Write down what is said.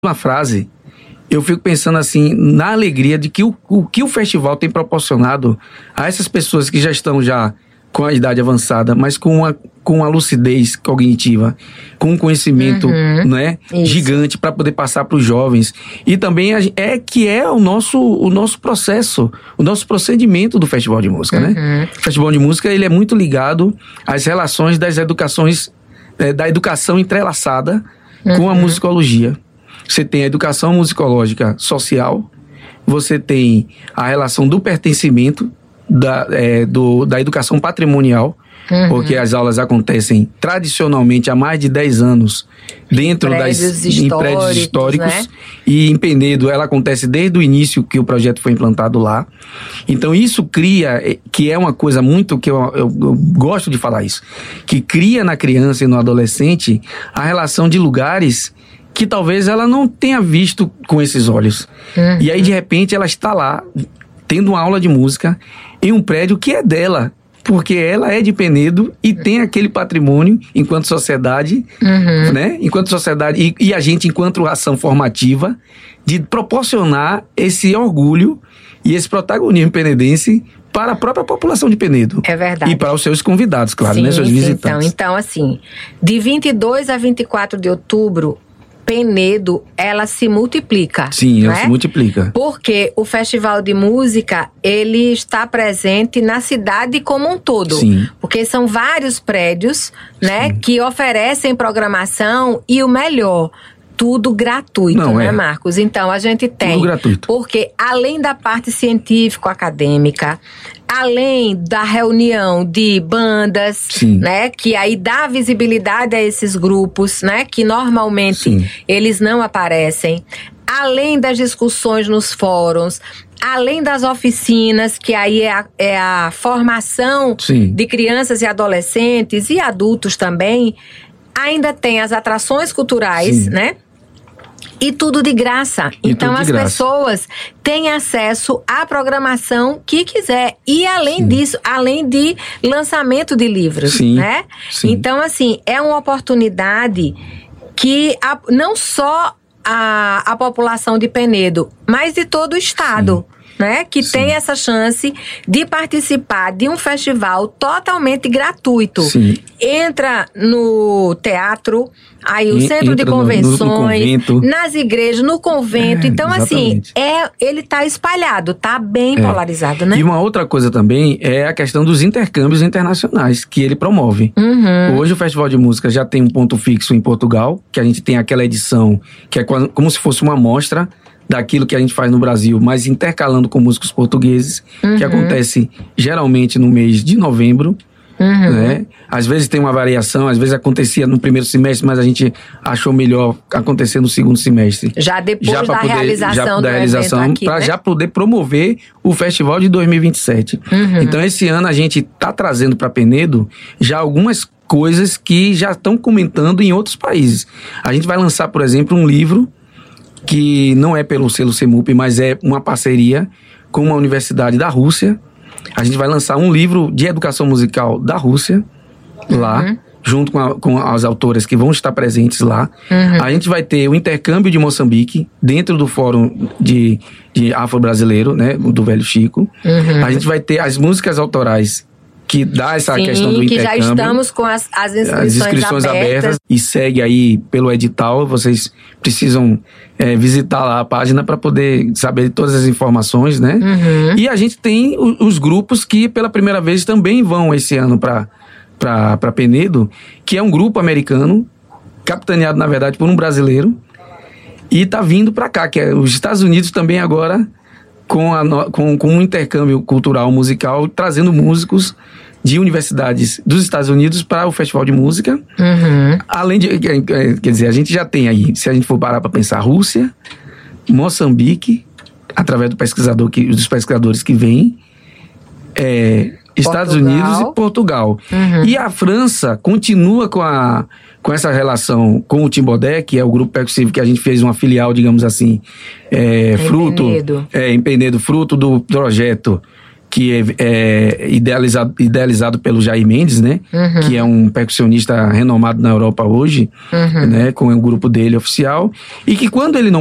uma frase, eu fico pensando assim, na alegria de que o que o festival tem proporcionado a essas pessoas que já estão com a idade avançada, mas com a lucidez cognitiva, com um conhecimento gigante para poder passar para os jovens. E também é o nosso processo, o nosso procedimento do Festival de Música, né? O Festival de Música, ele é muito ligado às relações das educações, da educação entrelaçada com a musicologia. Você tem a educação musicológica social, você tem a relação do pertencimento, da educação em porque as aulas acontecem tradicionalmente há mais de 10 anos dentro em prédios históricos, né? E em Penedo ela acontece desde o início que o projeto foi implantado lá. Então isso cria, que é uma coisa muito que eu gosto de falar isso, que cria na criança e no adolescente a relação de lugares que talvez ela não tenha visto com esses olhos. E aí de repente ela está lá tendo uma aula de música em um prédio que é dela, porque ela é de Penedo e tem aquele patrimônio enquanto sociedade, né? Enquanto sociedade, e a gente, enquanto ação formativa, de proporcionar esse orgulho e esse protagonismo penedense para a própria população de Penedo. É verdade. E para os seus convidados, claro, né? Seus visitantes. Então, assim, de 22 a 24 de outubro, Penedo, ela se multiplica. Sim, ela se multiplica. Porque o Festival de Música, ele está presente na cidade como um todo. Sim. Porque são vários prédios, né, que oferecem programação e o melhor, tudo gratuito, né, Marcos? Então, a gente tem... Tudo gratuito. Porque além da parte científico-acadêmica, além da reunião de bandas, né, que aí dá visibilidade a esses grupos, né, que normalmente eles não aparecem, além das discussões nos fóruns, além das oficinas, que aí é a formação de crianças e adolescentes e adultos também, ainda tem as atrações culturais, né? E tudo de graça. Então as pessoas têm acesso à programação que quiser. E além disso, além de lançamento de livros, né? Então, assim, é uma oportunidade que não só a população de Penedo, mas de todo o estado, né? Que tem essa chance de participar de um festival totalmente gratuito. Entra no teatro, aí o centro de convenções, nas igrejas, no convento. Então, exatamente. Assim, ele está espalhado, está bem polarizado, né? E uma outra coisa também é a questão dos intercâmbios internacionais que ele promove. Hoje o Festival de Música já tem um ponto fixo em Portugal, que a gente tem aquela edição que é como se fosse uma amostra daquilo que a gente faz no Brasil, mas intercalando com músicos portugueses, que acontece geralmente no mês de novembro. Né? Às vezes tem uma variação, às vezes acontecia no primeiro semestre, mas a gente achou melhor acontecer no segundo semestre. Já depois da realização, para já poder promover o festival de 2027. Então esse ano a gente está trazendo para Penedo já algumas coisas que já estão comentando em outros países. A gente vai lançar, por exemplo, um livro que não é pelo selo CEMUP, mas é uma parceria com uma universidade da Rússia. A gente vai lançar um livro de educação musical da Rússia, lá, junto com as autoras que vão estar presentes lá. A gente vai ter o intercâmbio de Moçambique, dentro do Fórum de Afro-Brasileiro, né, do Velho Chico. A gente vai ter as músicas autorais, que dá essa questão do intercâmbio. Que já estamos com as inscrições abertas. E segue aí pelo edital, vocês precisam visitar lá a página para poder saber todas as informações, né? E a gente tem os grupos que pela primeira vez também vão esse ano para Penedo, que é um grupo americano, capitaneado na verdade por um brasileiro, e tá vindo para cá, que é os Estados Unidos também agora, com um intercâmbio cultural musical, trazendo músicos de universidades dos Estados Unidos para o Festival de Música. Além de, quer dizer, a gente já tem aí, se a gente for parar para pensar, Rússia, Moçambique, através dos pesquisadores que vêm, Estados Unidos e Portugal. E a França continua com essa relação com o Timbodé, que é o grupo percussivo que a gente fez uma filial, digamos assim, em Penedo, fruto do projeto que é idealizado pelo Jair Mendes, né? Que é um percussionista renomado na Europa hoje, né? Com o grupo dele oficial. E que quando ele não